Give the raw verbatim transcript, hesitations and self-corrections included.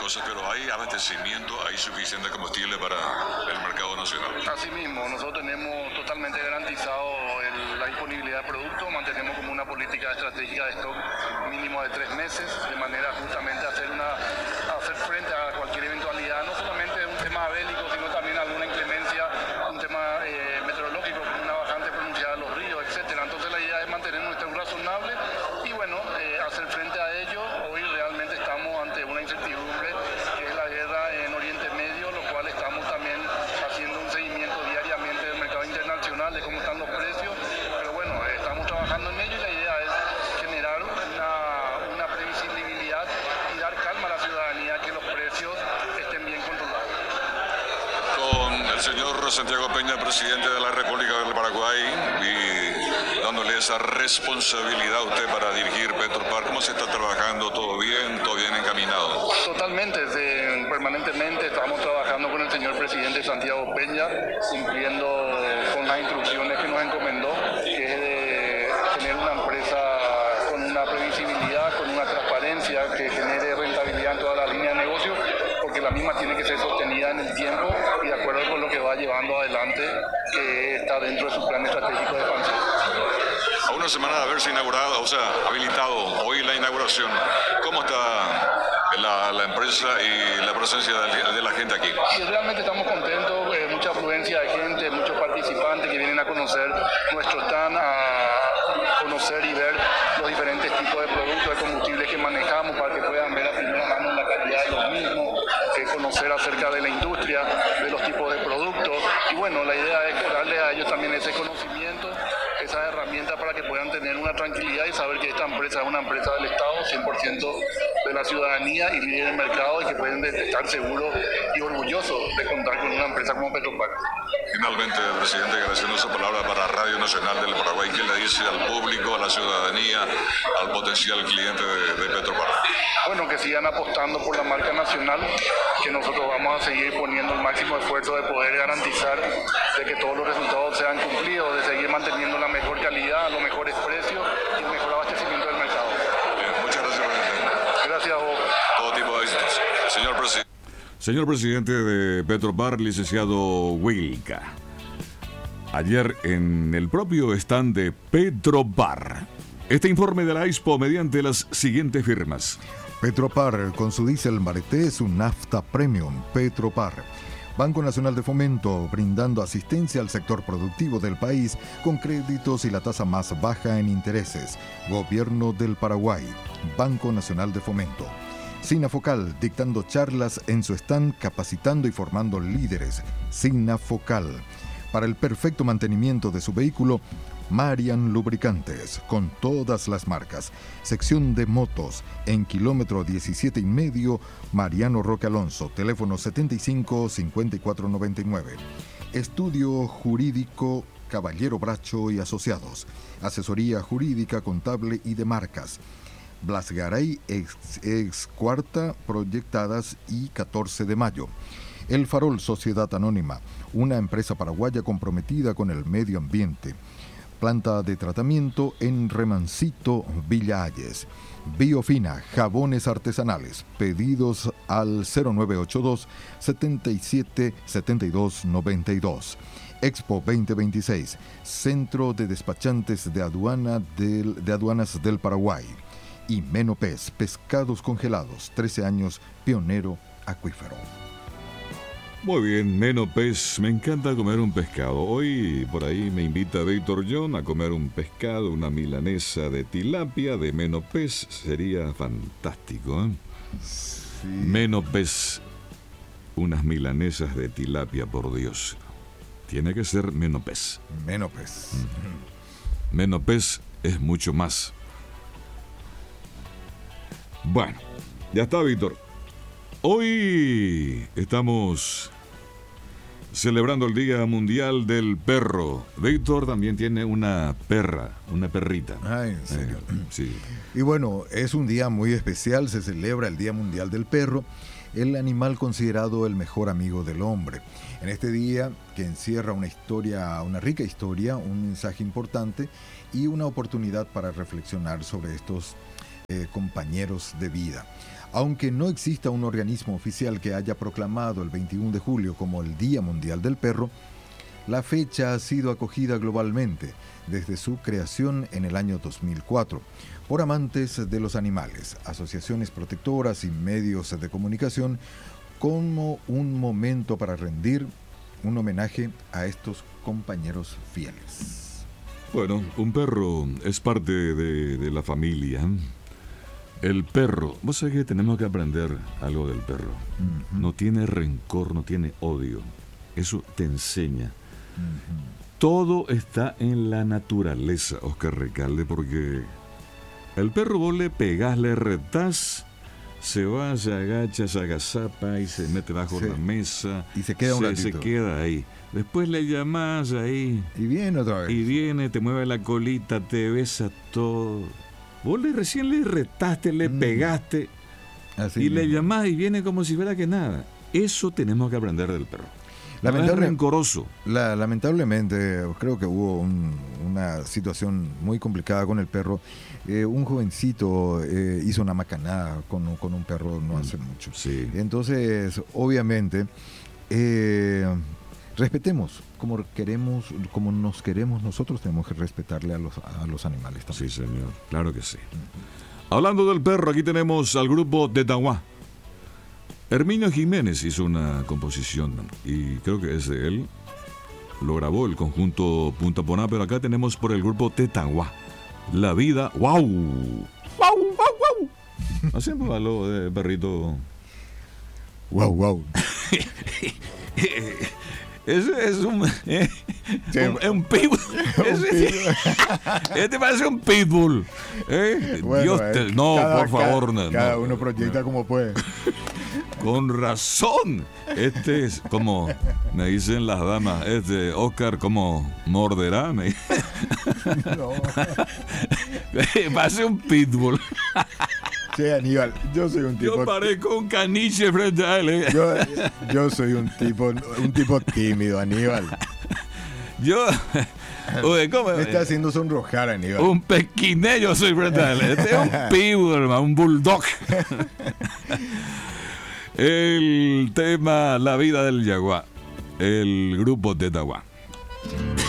cosas, pero hay abastecimiento, hay suficiente combustible para el mercado nacional. Así mismo, nosotros tenemos totalmente garantizado el, la disponibilidad de productos, mantenemos como una política estratégica de stock mínimo de tres meses, de manera justamente a hacer, una, a hacer frente a cualquier eventualidad, no solamente un tema bélico, sino también alguna inclemencia, un tema eh, meteorológico, una bajante pronunciada de los ríos, etcétera. Entonces la idea es mantener un stock razonable y bueno, eh, hacer frente a ello. Hoy realmente estamos ante una incertidumbre que es la guerra en Oriente Medio, lo cual estamos también haciendo un seguimiento diariamente del mercado internacional de cómo están los precios, pero bueno, eh, estamos trabajando en ello y la idea es generar una, una previsibilidad y dar calma a la ciudadanía, que los precios estén bien controlados. Con el señor Santiago Peña, presidente de la República del Paraguay, y dándole esa responsabilidad a usted para dirigir Petropar, ¿cómo se está trabajando? ¿Todo bien? ¿Todo bien encaminado? Totalmente, de, permanentemente estamos trabajando con el señor presidente Santiago Peña, cumpliendo con las instrucciones que nos encomendó, que es de tener una empresa con una previsibilidad, con una transparencia, que genere rentabilidad en toda la línea de negocio, porque la misma tiene que ser sostenida en el tiempo y de acuerdo con lo que va llevando adelante, que está dentro de su plan estratégico de expansión. A una semana de haberse inaugurado, o sea, habilitado hoy la inauguración, ¿cómo está la, la empresa y la presencia de, de la gente aquí? Y realmente estamos contentos, eh, mucha afluencia de gente, muchos participantes que vienen a conocer nuestro stand, a conocer y ver los diferentes tipos de productos, de combustibles que manejamos para que puedan ver a primera mano la calidad de los mismos, eh, conocer acerca de la industria, de los tipos de productos y bueno, la idea es darle a ellos también ese conocimiento, esas herramientas para que puedan tener una tranquilidad y saber que esta empresa es una empresa del Estado, cien por ciento de la ciudadanía y líder del mercado, y que pueden estar seguros y orgullosos de contar con una empresa como Petropar. Finalmente, presidente, agradeciendo su palabra para Radio Nacional del Paraguay, ¿qué le dice al público, a la ciudadanía, al potencial cliente de, de Petropar? Bueno, que sigan apostando por la marca nacional, que nosotros vamos a seguir poniendo el máximo esfuerzo de poder garantizar de que todos los resultados sean cumplidos, de seguir manteniendo la mejor calidad, los mejores precios y el mejor abastecimiento del mercado. Bien, muchas gracias, presidente. Gracias a vos. Todo tipo de éxitos. Señor presidente. Señor presidente de Petropar, licenciado Wilca. Ayer en el propio stand de Petropar. Este informe de la ISPO mediante las siguientes firmas. Petropar, con su diésel Mareté, su nafta premium. Petropar. Banco Nacional de Fomento, brindando asistencia al sector productivo del país con créditos y la tasa más baja en intereses. Gobierno del Paraguay. Banco Nacional de Fomento. Sinafocal, dictando charlas en su stand, capacitando y formando líderes. Sinafocal. Para el perfecto mantenimiento de su vehículo, Marian Lubricantes, con todas las marcas. Sección de motos, en kilómetro diecisiete y medio, Mariano Roque Alonso, teléfono setenta y cinco, cincuenta y cuatro noventa y nueve. Estudio Jurídico Caballero Bracho y Asociados. Asesoría jurídica, contable y de marcas. Blas Garay, ex, ex Cuarta, Proyectadas y catorce de mayo. El Farol Sociedad Anónima, una empresa paraguaya comprometida con el medio ambiente. Planta de tratamiento en Remancito, Villa Ayes. Biofina, jabones artesanales. Pedidos al cero nueve ocho dos, setenta y siete, setenta y dos noventa y dos. Expo veinte veintiséis, Centro de Despachantes de, aduana del, de Aduanas del Paraguay. Y Menopez, pescados congelados, trece años, pionero acuífero. Muy bien, Menopez, me encanta comer un pescado. Hoy por ahí me invita Víctor John a comer un pescado, una milanesa de tilapia de Menopez. Sería fantástico, ¿eh? Sí. Menopez, unas milanesas de tilapia, por Dios. Tiene que ser Menopez. Menopez. Mm. Menopez es mucho más. Bueno, ya está, Víctor. Hoy estamos celebrando el Día Mundial del Perro. Víctor también tiene una perra, una perrita. Ay, en serio. Eh, sí. Y bueno, es un día muy especial, se celebra el Día Mundial del Perro, el animal considerado el mejor amigo del hombre. En este día, que encierra una historia, una rica historia, un mensaje importante y una oportunidad para reflexionar sobre estos eh, compañeros de vida. Aunque no exista un organismo oficial que haya proclamado el veintiuno de julio como el Día Mundial del Perro, la fecha ha sido acogida globalmente desde su creación en el año dos mil cuatro por amantes de los animales, asociaciones protectoras y medios de comunicación como un momento para rendir un homenaje a estos compañeros fieles. Bueno, un perro es parte de, de la familia. El perro, vos sabés que tenemos que aprender algo del perro. Uh-huh. No tiene rencor, no tiene odio. Eso te enseña. Uh-huh. Todo está en la naturaleza, Oscar Recalde, porque el perro vos le pegás, le retás, se va, se agacha, se agazapa y se mete bajo sí. la mesa. Y se queda un se, ratito. Se queda ahí. Después le llamás ahí. Y viene otra vez. Y viene, te mueve la colita, te besa todo. Vos le, recién le retaste, le mm. pegaste. Así y mismo. Le llamás y viene como si fuera que nada. Eso tenemos que aprender del perro. Lamentable, no es rencoroso. La, lamentablemente, creo que hubo un, una situación muy complicada con el perro. Eh, un jovencito eh, hizo una macanada con, con un perro no hace mucho. Sí. Entonces, obviamente, eh, respetemos como queremos, como nos queremos nosotros, tenemos que respetarle a los, a los animales también. Sí, señor, claro que sí. Uh-huh. Hablando del perro, aquí tenemos al grupo Tetaguá. Herminio Jiménez hizo una composición y creo que es de él. Lo grabó el conjunto Punta Poná, pero acá tenemos por el grupo Tetaguá. La vida, wow, wow, wow, wow. Hacemos algo de perrito. Wow, wow. Es, es un, eh, sí, un, es un pitbull. Es, este parece un pitbull. ¿Eh? Bueno, Dios eh, te, no, cada, por favor. Cada, no, cada no, uno proyecta no. como puede. Con razón. Este es como me dicen las damas. Este Oscar, como morderá. Me... No. Parece un pitbull. Sí, Aníbal, yo soy un tipo... Yo parezco un caniche frente a él. ¿eh? Yo, yo soy un tipo un tipo tímido, Aníbal. Yo... Oye, ¿cómo? Me está haciendo sonrojar, Aníbal. Un pequinello soy frente a él. Este es un pitbull, hermano, un bulldog. El tema La vida del Yaguá. El grupo Tetaguá.